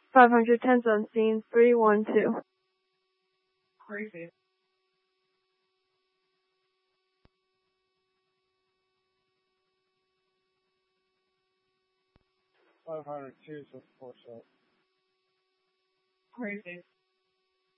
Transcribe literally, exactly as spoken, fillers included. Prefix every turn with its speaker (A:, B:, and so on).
A: five hundred ten on scene, three one two.
B: Crazy.
C: five hundred two, so four shot.
B: Crazy.